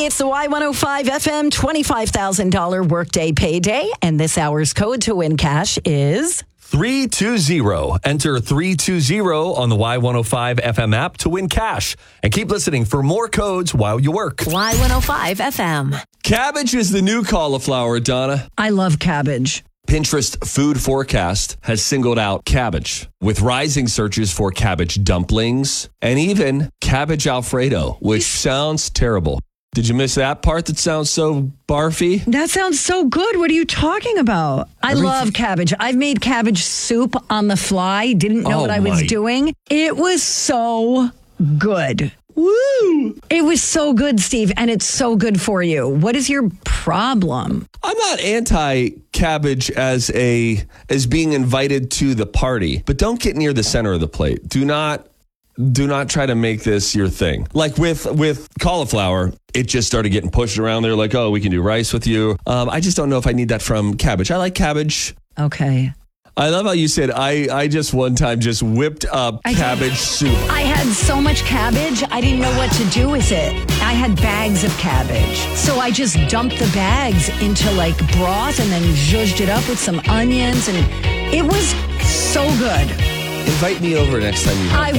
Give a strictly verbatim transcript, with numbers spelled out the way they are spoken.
Hey, it's the Y one oh five F M twenty-five thousand dollars workday payday, and this hour's code to win cash is three two zero. Enter three two zero on the Y one oh five F M app to win cash. And keep listening for more codes while you work. Y one oh five F M. Cabbage is the new cauliflower, Donna. I love cabbage. Pinterest Food Forecast has singled out cabbage with rising searches for cabbage dumplings and even cabbage Alfredo, which sounds terrible. Did you miss that part that sounds so barfy? That sounds so good. What are you talking about? I Everything- love cabbage. I've made cabbage soup on the fly. Didn't know Oh, what I was my. doing. It was so good. Woo! It was so good, Steve, and it's so good for you. What is your problem? I'm not anti-cabbage as a as being invited to the party, but don't get near the center of the plate. Do not do not try to make this your thing. Like with with cauliflower, it just started getting pushed around there like, oh, we can do rice with you. Um, I just don't know if I need that from cabbage. I like cabbage. Okay. I love how you said, I, I just one time just whipped up I- cabbage soup. I had so much cabbage, I didn't know what to do with it. I had bags of cabbage. So I just dumped the bags into like broth and then zhuzhed it up with some onions. And it was so good. Invite me over next time you have I